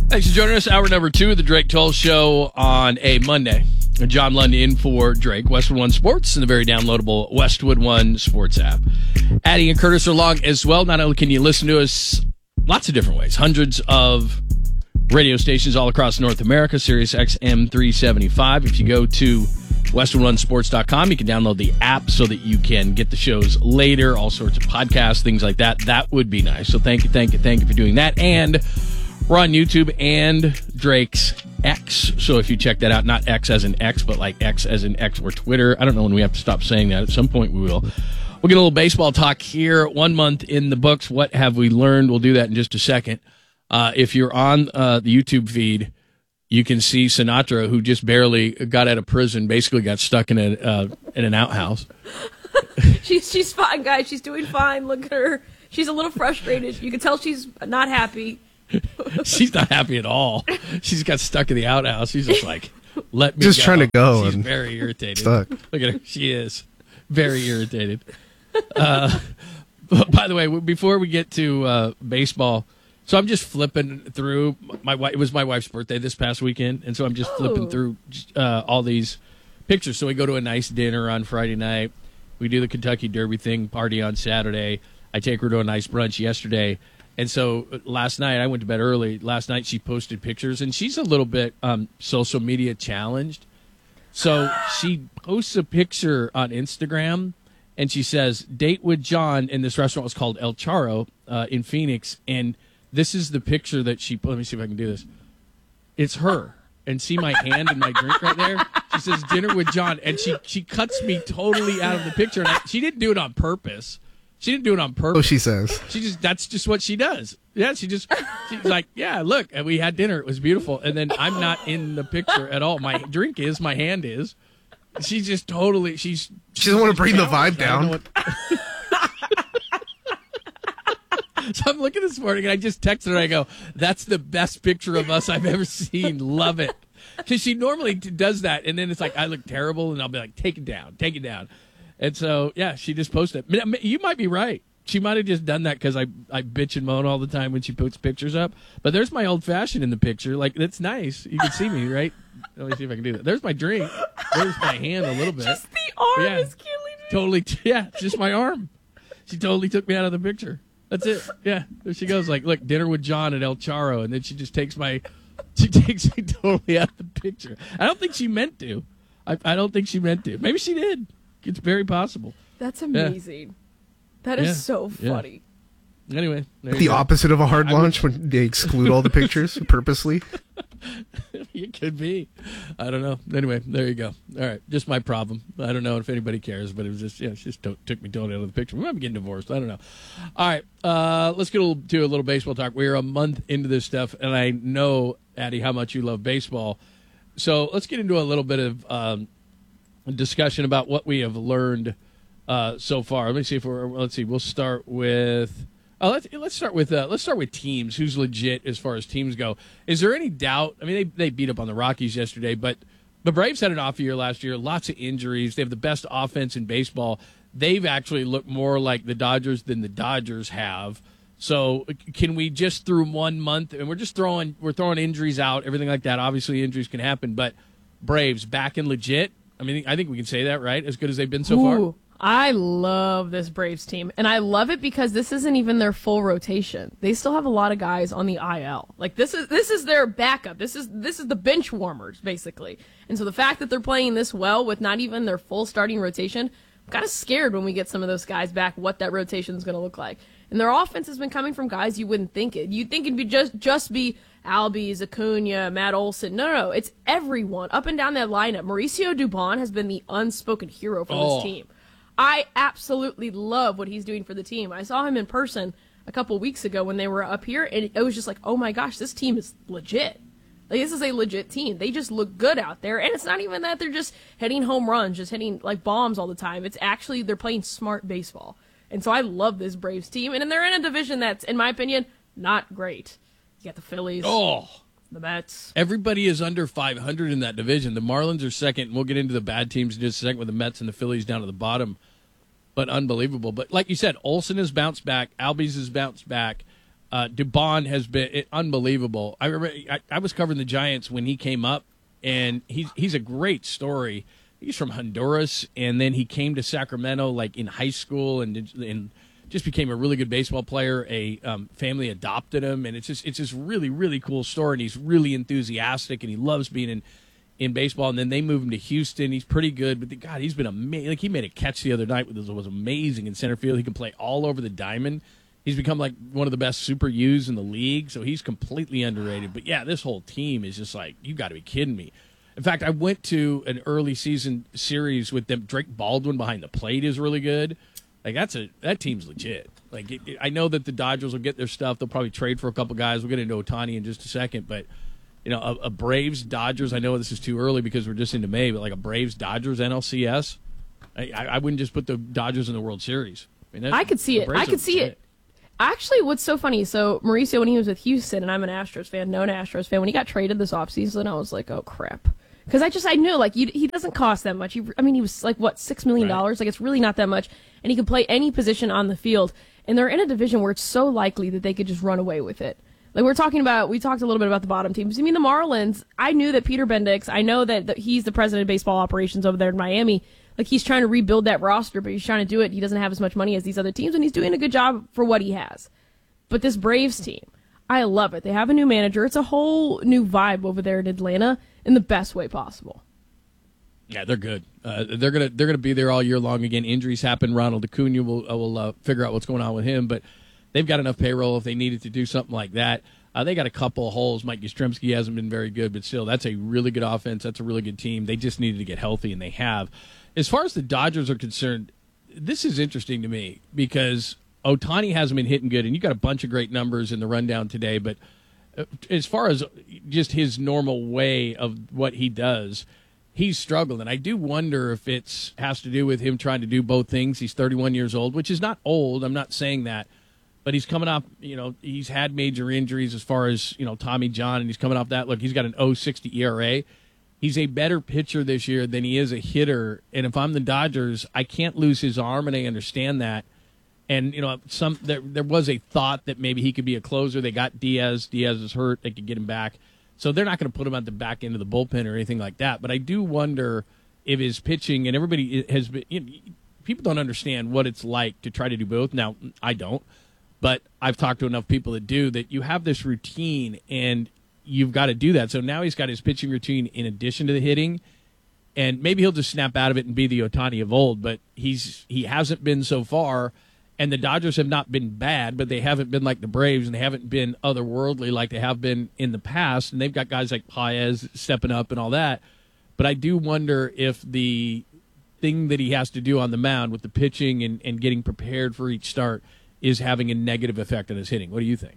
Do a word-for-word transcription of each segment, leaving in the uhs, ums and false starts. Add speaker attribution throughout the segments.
Speaker 1: Thanks for joining us. Hour number two of the Drake Toll Show on a Monday. John Lund in for Drake. Westwood One Sports and the very downloadable Westwood One Sports app. Addie and Curtis are along as well. Not only can you listen to us lots of different ways, hundreds of radio stations all across North America, Sirius X M three seventy-five. If you go to westwood one sports dot com, you can download the app so that you can get the shows later, all sorts of podcasts, things like that. That would be nice. So thank you, thank you, thank you for doing that. And we're on YouTube and Drake's X. So if you check that out, not X as in X, but like X as in X or Twitter. I don't know when we have to stop saying that. At some point we will. We'll get a little baseball talk here. One month in the books. What have we learned? We'll do that in just a second. Uh, if you're on uh, the YouTube feed, you can see Sinatra, who just barely got out of prison, basically got stuck in a uh, in an outhouse.
Speaker 2: she's she's fine, guys. She's doing fine. Look at her. She's a little frustrated. You can tell she's not happy.
Speaker 1: She's not happy at all. She's got stuck in the outhouse. She's just like, let me
Speaker 3: just
Speaker 1: go.
Speaker 3: trying to go.
Speaker 1: She's
Speaker 3: and
Speaker 1: very irritated.
Speaker 3: Stuck.
Speaker 1: Look at her. She is very irritated. Uh, by the way, before we get to uh, baseball, so I'm just flipping through my wife. It was my wife's birthday this past weekend, and so I'm just
Speaker 2: oh.
Speaker 1: flipping through uh, all these pictures. So we go to a nice dinner on Friday night. We do the Kentucky Derby thing, party on Saturday. I take her to a nice brunch yesterday. And so last night, I went to bed early. Last night, she posted pictures, and she's a little bit um, social media challenged. So she posts a picture on Instagram, and she says, date with John, and this restaurant was called El Charro uh, in Phoenix. And this is the picture that she, let me see if I can do this. It's her. And see my hand and my drink right there? She says, dinner with John. And she, she cuts me totally out of the picture. And I, she didn't do it on purpose. She didn't do it on purpose.
Speaker 3: Oh, she says.
Speaker 1: She just, that's just what she does. Yeah, she just, she's like, yeah, look, and we had dinner. It was beautiful. And then I'm not in the picture at all. My drink is, my hand is. She's just totally, she's.
Speaker 3: She doesn't want to bring the vibe down.
Speaker 1: What... So I'm looking this morning and I just texted her. I go, that's the best picture of us I've ever seen. Love it. Because she normally does that. And then it's like, I look terrible. And I'll be like, take it down, take it down. And so, yeah, she just posted it. You might be right. She might have just done that because I, I bitch and moan all the time when she puts pictures up. But there's my old-fashioned in the picture. Like, that's nice. You can see me, right? Let me see if I can do that. There's my drink. There's my hand a little bit.
Speaker 2: Just the arm
Speaker 1: yeah,
Speaker 2: is killing me.
Speaker 1: Totally, yeah, just my arm. She totally took me out of the picture. That's it. Yeah, there she goes. Like, look, dinner with John at El Charro. And then she just takes my, she takes me totally out of the picture. I don't think she meant to. I, I don't think she meant to. Maybe she did. It's very possible.
Speaker 2: That's amazing. Yeah. That is
Speaker 1: yeah.
Speaker 2: so funny.
Speaker 1: Yeah. Anyway.
Speaker 3: The
Speaker 1: go.
Speaker 3: opposite of a hard
Speaker 1: I
Speaker 3: launch when they exclude all the pictures purposely.
Speaker 1: It could be. I don't know. Anyway, there you go. All right. Just my problem. I don't know if anybody cares, but it was just, yeah, it just to- took me totally out of the picture. We might be getting divorced. I don't know. All right. Uh, let's get a little, to a little baseball talk. We're a month into this stuff, and I know, Addie, how much you love baseball. So let's get into a little bit of um, discussion about what we have learned uh, so far. Let me see if we're. Let's see. We'll start with. Uh, let's let's start with uh, let's start with teams. Who's legit as far as teams go? Is there any doubt? I mean, they they beat up on the Rockies yesterday, but the Braves had an off year last year. Lots of injuries. They have the best offense in baseball. They've actually looked more like the Dodgers than the Dodgers have. So can we just through one month, and we're just throwing we're throwing injuries out, everything like that. Obviously, injuries can happen, but Braves back and legit. I mean, I think we can say that, right? As good as they've been so
Speaker 2: Ooh,
Speaker 1: far.
Speaker 2: I love this Braves team, and I love it because this isn't even their full rotation. They still have a lot of guys on the I L. Like this is this is their backup. This is this is the bench warmers basically. And so the fact that they're playing this well with not even their full starting rotation, I'm kind of scared when we get some of those guys back what that rotation is going to look like. And their offense has been coming from guys you wouldn't think it. You'd think it'd be just just be Albies, Acuna, Matt Olson. No, no, no. It's everyone up and down that lineup. Mauricio Dubon has been the unspoken hero for
Speaker 1: oh.
Speaker 2: this team. I absolutely love what he's doing for the team. I saw him in person a couple weeks ago when they were up here, and it was just like, oh my gosh, this team is legit. Like, this is a legit team. They just look good out there, and it's not even that they're just hitting home runs, just hitting like bombs all the time. It's actually they're playing smart baseball. And so I love this Braves team, and they're in a division that's, in my opinion, not great. You got the Phillies,
Speaker 1: oh.
Speaker 2: the Mets.
Speaker 1: Everybody is under five hundred in that division. The Marlins are second, and we'll get into the bad teams in just a second with the Mets and the Phillies down to the bottom. But unbelievable. But like you said, Olsen has bounced back. Albies has bounced back. Uh, Dubon has been it, unbelievable. I remember I, I was covering the Giants when he came up, and he's he's a great story. He's from Honduras, and then he came to Sacramento like in high school, and and just became a really good baseball player. A um, family adopted him, and it's just it's just really really cool story. And he's really enthusiastic, and he loves being in, in baseball. And then they moved him to Houston. He's pretty good, but the, God, he's been amazing. Like he made a catch the other night, which was amazing in center field. He can play all over the diamond. He's become like one of the best super U's in the league, so he's completely underrated. But yeah, this whole team is just like, you got to be kidding me. In fact, I went to an early season series with them. Drake Baldwin behind the plate is really good. Like that's a that team's legit. Like it, it, I know that the Dodgers will get their stuff. They'll probably trade for a couple guys. We'll get into Ohtani in just a second, but you know, a, a Braves Dodgers. I know this is too early because we're just into May, but like a Braves Dodgers N L C S, I, I, I wouldn't just put the Dodgers in the World Series. I, mean,
Speaker 2: I could see it. I could see it. Actually, what's so funny, so Mauricio, when he was with Houston, and I'm an Astros fan, known Astros fan, when he got traded this offseason, I was like, oh, crap. Because I just, I knew, like, you, he doesn't cost that much. He, I mean, he was, like, what, six million dollars? Right. Like, it's really not that much. And he can play any position on the field. And they're in a division where it's so likely that they could just run away with it. Like, we're talking about, we talked a little bit about the bottom teams. I mean, the Marlins, I knew that Peter Bendix, I know that, that he's the president of baseball operations over there in Miami. Like, he's trying to rebuild that roster, but he's trying to do it. He doesn't have as much money as these other teams, and he's doing a good job for what he has. But this Braves team, I love it. They have a new manager. It's a whole new vibe over there in Atlanta in the best way possible.
Speaker 1: Yeah, they're good. Uh, they're gonna they're gonna be there all year long. Again, injuries happen. Ronald Acuna will uh, will uh, figure out what's going on with him, but they've got enough payroll if they needed to do something like that. Uh, they got a couple of holes. Mike Yastrzemski hasn't been very good, but still, that's a really good offense. That's a really good team. They just needed to get healthy, and they have. As far as the Dodgers are concerned, this is interesting to me because Ohtani hasn't been hitting good, and you got a bunch of great numbers in the rundown today, but as far as just his normal way of what he does, he's struggled. And I do wonder if it has to do with him trying to do both things. He's thirty-one years old, which is not old. I'm not saying that. But he's coming off, you know, he's had major injuries as far as, you know, Tommy John, and he's coming off that. Look, he's got an oh sixty E R A. He's a better pitcher this year than he is a hitter. And if I'm the Dodgers, I can't lose his arm, and I understand that. And, you know, some there, there was a thought that maybe he could be a closer. They got Diaz. Diaz is hurt. They could get him back. So they're not going to put him at the back end of the bullpen or anything like that. But I do wonder if his pitching, and everybody has been, you know, people don't understand what it's like to try to do both. Now, I don't. But I've talked to enough people that do, that you have this routine, and you've got to do that. So now he's got his pitching routine in addition to the hitting. And maybe he'll just snap out of it and be the Ohtani of old. But he's he hasn't been so far. And the Dodgers have not been bad, but they haven't been like the Braves, and they haven't been otherworldly like they have been in the past. And they've got guys like Paez stepping up and all that. But I do wonder if the thing that he has to do on the mound with the pitching and, and getting prepared for each start is having a negative effect on his hitting. What do you think?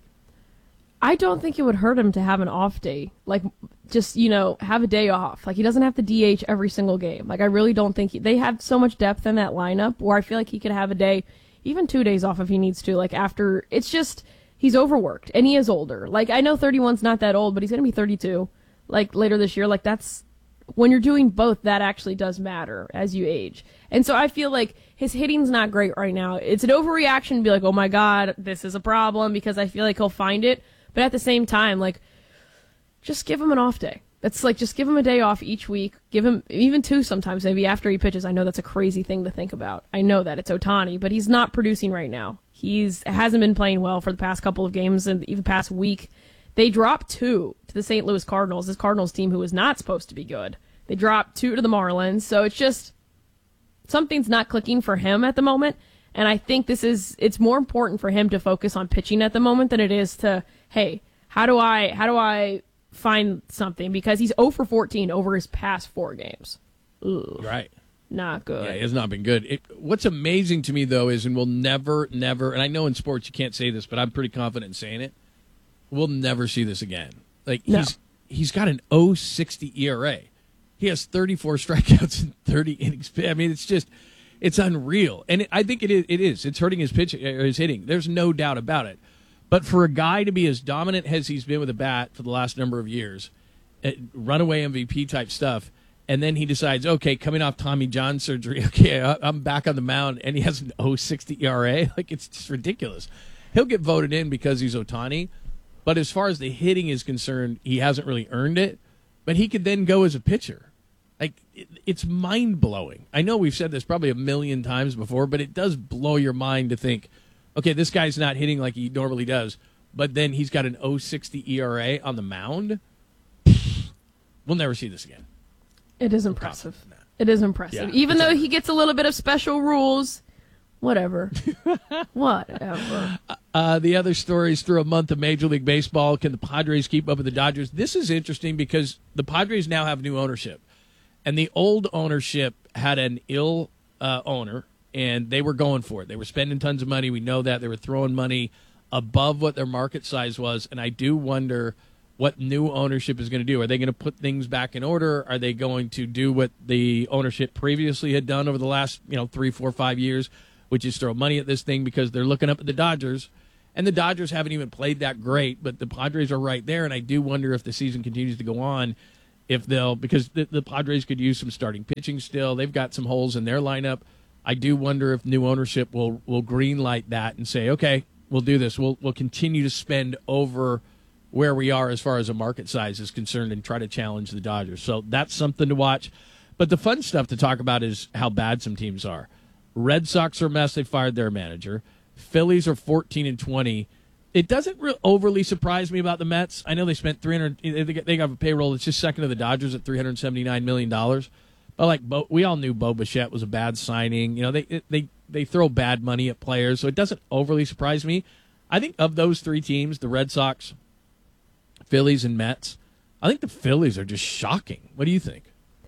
Speaker 2: I don't think it would hurt him to have an off day. Like, just, you know, have a day off. Like, he doesn't have to D H every single game. Like, I really don't think he, they have so much depth in that lineup where I feel like he could have a day, even two days off if he needs to. Like, after, it's just, he's overworked, and he is older. Like, I know thirty-one's not that old, but he's going to be thirty-two, like, later this year. Like, that's, when you're doing both, that actually does matter as you age. And so I feel like his hitting's not great right now. It's an overreaction to be like, oh my God, this is a problem, because I feel like he'll find it. But at the same time, like, just give him an off day. That's like, just give him a day off each week. Give him even two sometimes, maybe after he pitches. I know that's a crazy thing to think about. I know that it's Ohtani, but he's not producing right now. He's hasn't been playing well for the past couple of games, and even the past week. They dropped two to the Saint Louis Cardinals, this Cardinals team who was not supposed to be good. They dropped two to the Marlins, so it's just something's not clicking for him at the moment. And I think this is it's more important for him to focus on pitching at the moment than it is to, hey, how do I how do I find something? Because he's oh for fourteen over his past four games. Ugh,
Speaker 1: right.
Speaker 2: Not good.
Speaker 1: Yeah, it has not been good. It, what's amazing to me, though, is, and we'll never, never, and I know in sports you can't say this, but I'm pretty confident in saying it, we'll never see this again. Like,
Speaker 2: No.
Speaker 1: he's he's got an oh sixty E R A. He has thirty-four strikeouts in thirty innings. I mean, it's just, it's unreal. And it, I think it is, it is. It's hurting his pitch, or his hitting. There's no doubt about it. But for a guy to be as dominant as he's been with a bat for the last number of years, uh, runaway M V P type stuff, and then he decides, okay, coming off Tommy John surgery, okay, I, I'm back on the mound, and he has an oh sixty E R A. Like, it's just ridiculous. he'll get voted in because he's Ohtani. But as far as the hitting is concerned, he hasn't really earned it. But he could then go as a pitcher. Like, it, it's mind-blowing. I know we've said this probably a million times before, but it does blow your mind to think, okay, this guy's not hitting like he normally does, but then he's got an oh sixty E R A on the mound. We'll never see this again.
Speaker 2: It is impressive. It is impressive. Yeah, Even though a- he gets a little bit of special rules, whatever. Whatever.
Speaker 1: Uh, the other stories through a month of Major League Baseball. Can the Padres keep up with the Dodgers? This is interesting because the Padres now have new ownership. And the old ownership had an ill uh, owner, and they were going for it. They were spending tons of money. We know that. They were throwing money above what their market size was. And I do wonder what new ownership is going to do. Are they going to put things back in order? Are they going to do what the ownership previously had done over the last, you know, three, four, five years, which is throw money at this thing because they're looking up at the Dodgers? And the Dodgers haven't even played that great, but the Padres are right there. And I do wonder if the season continues to go on, if they'll, because the, the Padres could use some starting pitching still. They've got some holes in their lineup. I do wonder if new ownership will will greenlight that and say, okay, we'll do this. We'll we'll continue to spend over where we are as far as a market size is concerned and try to challenge the Dodgers. So that's something to watch. But the fun stuff to talk about is how bad some teams are. Red Sox are a mess. They fired their manager. Phillies are fourteen and twenty. It doesn't re- overly surprise me about the Mets. I know they spent three hundred. They got a payroll that's just second to the Dodgers at three hundred seventy-nine million dollars. But like Bo, we all knew Bo Bichette was a bad signing. You know, they they they throw bad money at players, so it doesn't overly surprise me. I think of those three teams, the Red Sox, Phillies, and Mets, I think the Phillies are just shocking. What do you think?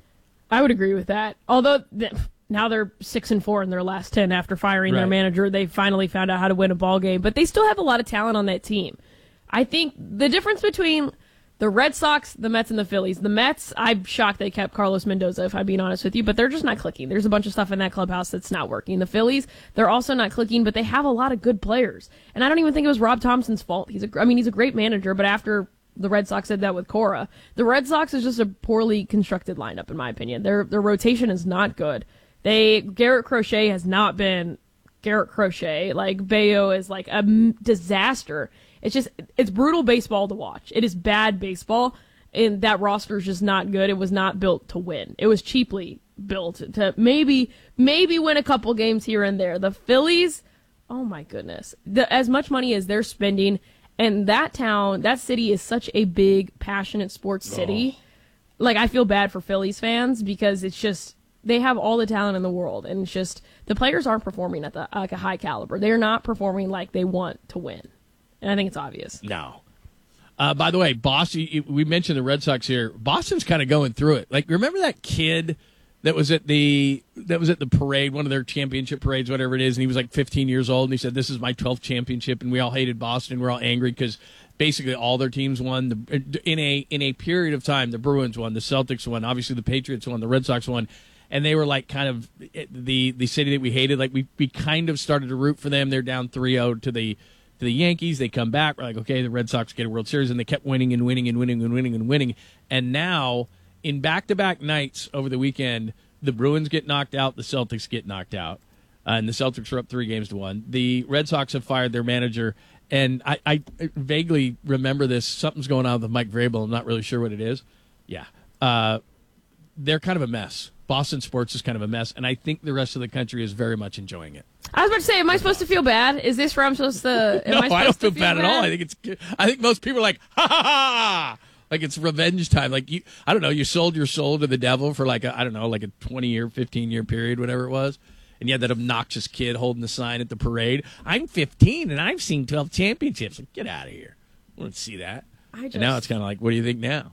Speaker 2: I would agree with that. Although th- now they're six and four in their last ten after firing
Speaker 1: right.
Speaker 2: their manager. They finally found out how to win a ball game, but they still have a lot of talent on that team. I think the difference between the Red Sox, the Mets, and the Phillies, the Mets, I'm shocked they kept Carlos Mendoza, if I'm being honest with you, but they're just not clicking. There's a bunch of stuff in that clubhouse that's not working. The Phillies, they're also not clicking, but they have a lot of good players. And I don't even think it was Rob Thompson's fault. He's a, I mean, he's a great manager, but after the Red Sox did that with Cora, the Red Sox is just a poorly constructed lineup, in my opinion. Their their rotation is not good. They Garrett Crochet has not been Garrett Crochet. Like, Bayo is like a m- disaster. It's just, it's brutal baseball to watch. It is bad baseball, and that roster is just not good. It was not built to win. It was cheaply built to maybe maybe win a couple games here and there. The Phillies, oh my goodness. The, as much money as they're spending, and that town, that city is such a big, passionate sports city. Oh. Like, I feel bad for Phillies fans because it's just, they have all the talent in the world, and it's just, the players aren't performing at the like a high caliber. They're not performing like they want to win. And I think it's obvious.
Speaker 1: No. Uh, by the way, Boston, we mentioned the Red Sox here. Boston's kind of going through it. Like, remember that kid that was at the that was at the parade, one of their championship parades, whatever it is, and he was like fifteen years old, and he said, "This is my twelfth championship," and we all hated Boston. We're all angry because basically all their teams won. The, in a in a period of time, the Bruins won, the Celtics won, obviously the Patriots won, the Red Sox won, and they were like kind of the the city that we hated. Like, we we kind of started to root for them. They're down three oh to the to the Yankees. They come back. We're like, okay, the Red Sox get a World Series, and they kept winning and winning and winning and winning and winning. And now, in back-to-back nights over the weekend, the Bruins get knocked out, the Celtics get knocked out, uh, and the Celtics are up three games to one. The Red Sox have fired their manager, and I, I vaguely remember this. Something's going on with Mike Vrabel. I'm not really sure what it is. Yeah. Uh, they're kind of a mess. Boston sports is kind of a mess, and I think the rest of the country is very much enjoying it.
Speaker 2: I was about to say, am I supposed to feel bad? Is this where I'm supposed to? Am
Speaker 1: no,
Speaker 2: I,
Speaker 1: I don't feel,
Speaker 2: feel
Speaker 1: bad,
Speaker 2: bad
Speaker 1: at all. I think it's. I think most people are like, ha ha ha, like it's revenge time. Like, you, I don't know. You sold your soul to the devil for like a, I don't know, like a twenty year, fifteen year period, whatever it was, and you had that obnoxious kid holding the sign at the parade. I'm fifteen and I've seen twelve championships. Like, get out of here. I want to see that.
Speaker 2: I just,
Speaker 1: and now it's kind of like, what do you think now?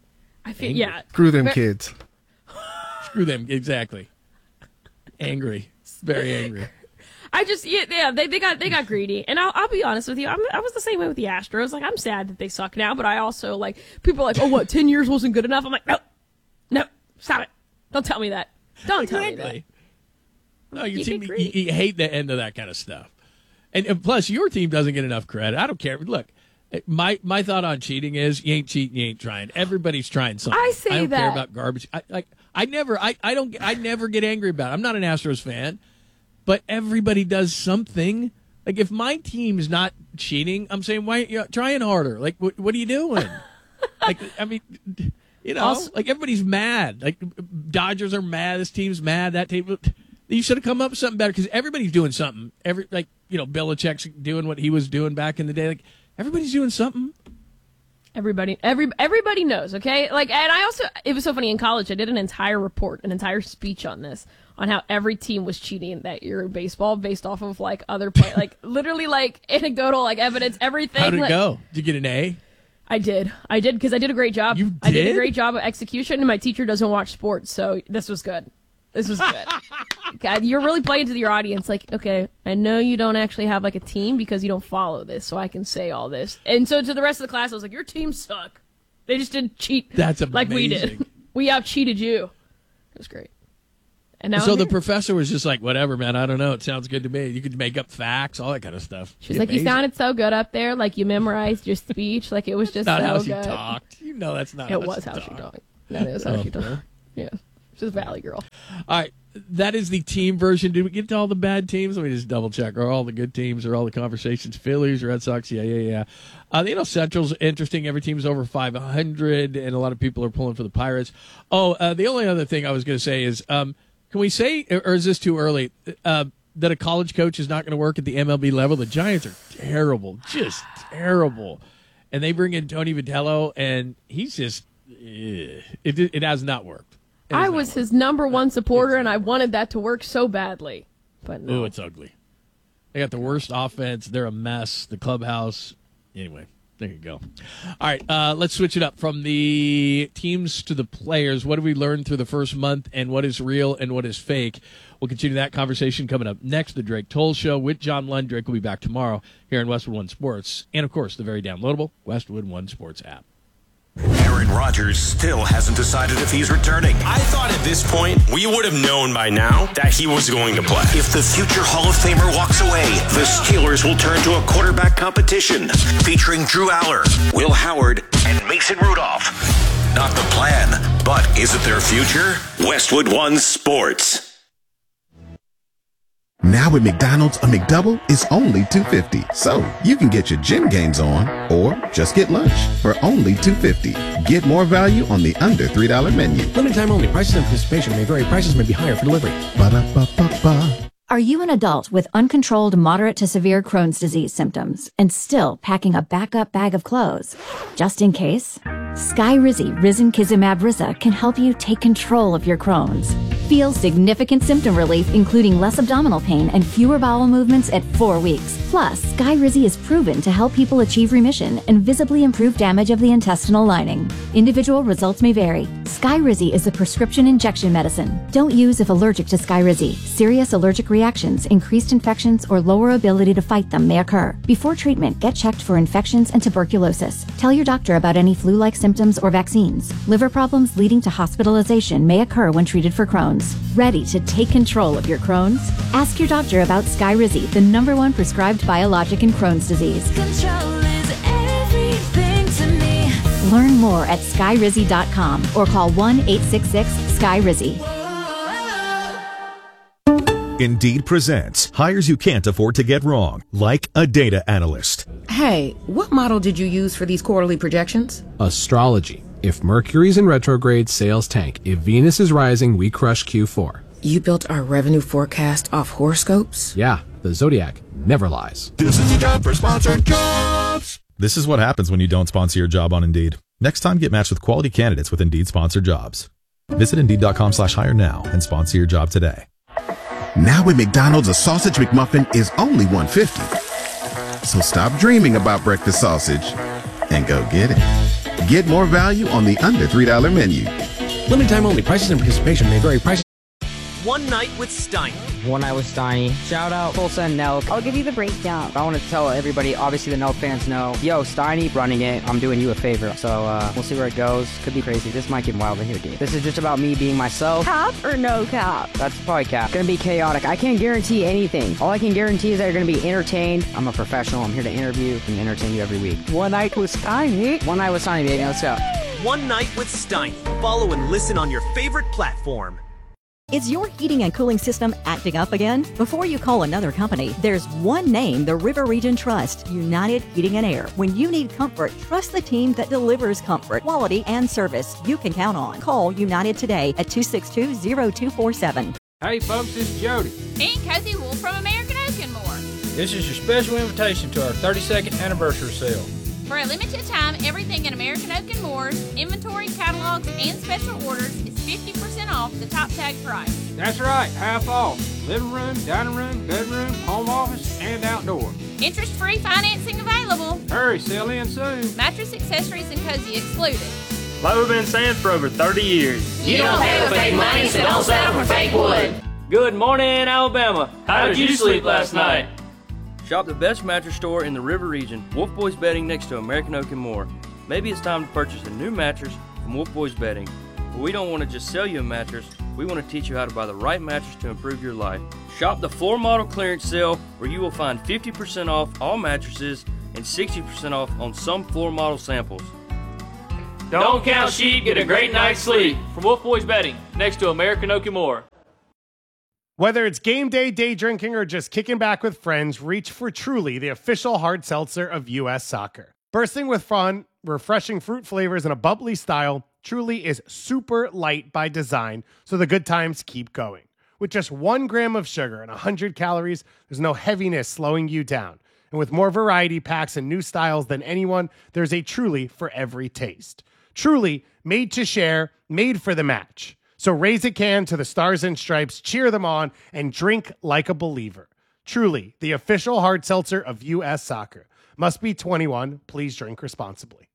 Speaker 2: I feel
Speaker 1: Angry.
Speaker 2: yeah.
Speaker 3: Screw them kids.
Speaker 1: Screw them, exactly. Angry, very angry.
Speaker 2: I just yeah, yeah they, they got they got greedy, and I'll, I'll be honest with you, I'm, I was the same way with the Astros. Like, I'm sad that they suck now, but I also, like, people are like, oh, what, ten years wasn't good enough? I'm like, no, no, stop it, don't tell me that, don't
Speaker 1: exactly.
Speaker 2: tell me that.
Speaker 1: No, your team, you, you hate the end of that kind of stuff, and, and plus your team doesn't get enough credit. I don't care. Look, my my thought on cheating is you ain't cheating, you ain't trying. Everybody's trying something.
Speaker 2: I say
Speaker 1: I don't
Speaker 2: that.
Speaker 1: care about garbage. I like. I never, I, I don't, I never get angry about it. I'm not an Astros fan, but everybody does something. Like, if my team's not cheating, I'm saying, why you know, trying harder? Like, what, what are you doing? Like, I mean, you know, also, like everybody's mad. Like, Dodgers are mad. This team's mad. That team. You should have come up with something better because everybody's doing something. Every like, you know, Belichick's doing what he was doing back in the day. Like, everybody's doing something.
Speaker 2: Everybody, every everybody knows, okay? Like, and I also, it was so funny in college. I did an entire report, an entire speech on this, on how every team was cheating that year in baseball based off of like other play, like literally like anecdotal, like evidence, everything.
Speaker 1: How did it
Speaker 2: like,
Speaker 1: go? Did you get an A?
Speaker 2: I did, I did because I did a great job.
Speaker 1: You did?
Speaker 2: I did a great job of execution, and my teacher doesn't watch sports, so this was good. This was good. God, you're really playing to your audience. Like, okay, I know you don't actually have like a team because you don't follow this, so I can say all this. And so to the rest of the class, I was like, your team suck. They just didn't cheat.
Speaker 1: That's amazing.
Speaker 2: Like we did. We out cheated you. It was great. And now
Speaker 1: so
Speaker 2: I'm
Speaker 1: the
Speaker 2: here.
Speaker 1: professor was just like, whatever, man. I don't know. It sounds good to me. You could make up facts, all that kind of stuff.
Speaker 2: She's
Speaker 1: Be
Speaker 2: like,
Speaker 1: amazing.
Speaker 2: you sounded so good up there. Like you memorized your speech. Like it was just
Speaker 1: not
Speaker 2: so
Speaker 1: how she
Speaker 2: good.
Speaker 1: talked. You know that's not.
Speaker 2: It
Speaker 1: how
Speaker 2: was
Speaker 1: she
Speaker 2: how
Speaker 1: talked.
Speaker 2: she talked. That is how
Speaker 1: Oh.
Speaker 2: she talked. Yeah, she's a Valley girl.
Speaker 1: All right, that is the team version. Did we get to all the bad teams? Let me just double check. Are all the good teams? Are all the conversations? Phillies, Red Sox? Yeah, yeah, yeah. Uh, the N L Central's interesting. Every team's over five hundred, and a lot of people are pulling for the Pirates. Oh, uh, the only other thing I was going to say is, um, can we say, or is this too early, uh, that a college coach is not going to work at the M L B level? The Giants are terrible, just terrible. And they bring in Tony Vitello, and he's just, eh, it, it has not worked. It has
Speaker 2: I
Speaker 1: not
Speaker 2: was
Speaker 1: worked.
Speaker 2: his number one supporter, and I wanted that to work so badly. But no.
Speaker 1: Ooh, it's ugly. They got the worst offense. They're a mess. The clubhouse. Anyway, there you go. All right, uh, let's switch it up from the teams to the players. What have we learned through the first month, and what is real and what is fake? We'll continue that conversation coming up next. The Drake Toll Show with John Lund. Drake will be back tomorrow here in Westwood One Sports, and of course, the very downloadable Westwood One Sports app.
Speaker 4: Aaron Rodgers still hasn't decided if he's returning.
Speaker 5: I thought at this point we would have known by now that he was going to play.
Speaker 4: If the future Hall of Famer walks away, the Steelers will turn to a quarterback competition featuring Drew Aller, Will Howard, and Mason Rudolph. Not the plan, but is it their future? Westwood One Sports.
Speaker 6: Now at McDonald's, a McDouble is only two dollars and fifty cents. So you can get your gym gains on or just get lunch for only two dollars and fifty cents. Get more value on the under three dollar menu.
Speaker 7: Limited time only. Prices and participation may vary. Prices may be higher for delivery.
Speaker 6: Ba-da-ba-ba-ba.
Speaker 8: Are you an adult with uncontrolled moderate to severe Crohn's disease symptoms and still packing a backup bag of clothes? Just in case, Skyrizi Risankizumab Risa can help you take control of your Crohn's. Feel significant symptom relief, including less abdominal pain and fewer bowel movements at four weeks. Plus, Skyrizi is proven to help people achieve remission and visibly improve damage of the intestinal lining. Individual results may vary. Skyrizi is a prescription injection medicine. Don't use if allergic to Skyrizi. Serious allergic reactions, increased infections, or lower ability to fight them may occur. Before treatment, get checked for infections and tuberculosis. Tell your doctor about any flu-like symptoms or vaccines. Liver problems leading to hospitalization may occur when treated for Crohn's. Ready to take control of your Crohn's? Ask your doctor about Skyrizi, the number one prescribed biologic in Crohn's disease.
Speaker 9: Control is everything to me.
Speaker 8: Learn more at skyrizi dot com or call one eight six six sky rizi.
Speaker 10: Indeed presents hires you can't afford to get wrong, like a data analyst.
Speaker 11: Hey, what model did you use for these quarterly projections?
Speaker 7: Astrology. If Mercury's in retrograde, sales tank. If Venus is rising, we crush Q four.
Speaker 11: You built our revenue forecast off horoscopes?
Speaker 7: Yeah, the Zodiac never lies.
Speaker 10: This is the job for sponsored jobs. This is what happens when you don't sponsor your job on Indeed. Next time, get matched with quality candidates with Indeed sponsored jobs. Visit Indeed.com slash hire now and sponsor your job today.
Speaker 6: Now at McDonald's, a sausage McMuffin is only one dollar and fifty cents. So stop dreaming about breakfast sausage and go get it. Get more value on the under three dollar menu.
Speaker 7: Limited time only. Prices and participation may vary. Prices.
Speaker 12: One Night with Steiny.
Speaker 13: One Night with Steiny. Shout out Tulsa and Nelk.
Speaker 14: I'll give you the breakdown.
Speaker 13: I want to tell everybody, obviously the Nelk fans know, yo, Steiny running it. I'm doing you a favor. So uh, we'll see where it goes. Could be crazy. This might get wild in here, dude. This is just about me being myself.
Speaker 14: Cap or no cap?
Speaker 13: That's probably cap. Gonna be chaotic. I can't guarantee anything. All I can guarantee is that you're gonna be entertained. I'm a professional. I'm here to interview and entertain you every week.
Speaker 14: One Night with Steiny.
Speaker 13: One Night with Steiny, baby. Let's go.
Speaker 12: One Night with Steiny. Follow and listen on your favorite platform.
Speaker 15: Is your heating and cooling system acting up again? Before you call another company, there's one name the River Region trusts, United Heating and Air. When you need comfort, trust the team that delivers comfort, quality, and service you can count on. Call United today at two six two, zero two four seven.
Speaker 16: Hey folks, this is Jody.
Speaker 17: And Cozy Wool from American Oak and More.
Speaker 16: This is your special invitation to our thirty-second anniversary sale.
Speaker 17: For a limited time, everything at American Oak and Moore's, inventory, catalogs, and special orders is fifty percent off the top tag price.
Speaker 16: That's right, half off. Living room, dining room, bedroom, home office, and outdoor.
Speaker 17: Interest-free financing available.
Speaker 16: Hurry, sell in soon.
Speaker 17: Mattress accessories and cozy excluded.
Speaker 18: Like we've been saying for over thirty years.
Speaker 19: You don't pay with fake money, so don't settle for fake wood.
Speaker 18: Good morning, Alabama. How did you sleep last night?
Speaker 20: Shop the best mattress store in the River Region, Wolf Boys Bedding next to American Oak and More. Maybe it's time to purchase a new mattress from Wolf Boys Bedding. But we don't want to just sell you a mattress, we want to teach you how to buy the right mattress to improve your life. Shop the floor model clearance sale where you will find fifty percent off all mattresses and sixty percent off on some floor model samples.
Speaker 18: Don't count sheep, get a great night's sleep. From Wolf Boys Bedding, next to American Oak and More.
Speaker 21: Whether it's game day, day drinking, or just kicking back with friends, reach for Truly, the official hard seltzer of U S Soccer. Bursting with fun, refreshing fruit flavors, and a bubbly style, Truly is super light by design, so the good times keep going. With just one gram of sugar and one hundred calories, there's no heaviness slowing you down. And with more variety packs and new styles than anyone, there's a Truly for every taste. Truly, made to share, made for the match. So raise a can to the Stars and Stripes, cheer them on, and drink like a believer. Truly, the official hard seltzer of U S Soccer. Must be twenty-one. Please drink responsibly.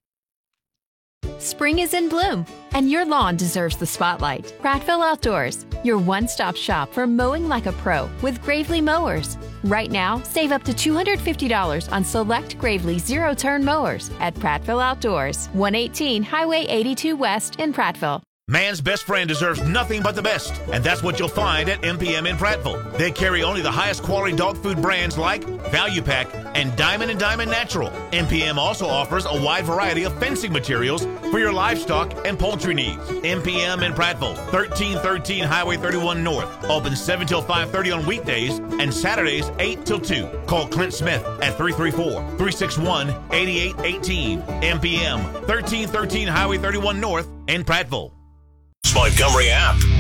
Speaker 22: Spring is in bloom, and your lawn deserves the spotlight. Prattville Outdoors, your one-stop shop for mowing like a pro with Gravely mowers. Right now, save up to two hundred fifty dollars on select Gravely zero-turn mowers at Prattville Outdoors, one eighteen Highway eighty-two West in Prattville.
Speaker 4: Man's best friend deserves nothing but the best, and that's what you'll find at M P M in Prattville. They carry only the highest quality dog food brands like Value Pack and Diamond and Diamond Natural. M P M also offers a wide variety of fencing materials for your livestock and poultry needs. M P M in Prattville, thirteen thirteen Highway thirty-one North. Open seven till five thirty on weekdays and Saturdays eight till two. Call Clint Smith at three three four, three six one, eight eight one eight. M P M, thirteen thirteen Highway thirty-one North in Prattville. Montgomery app.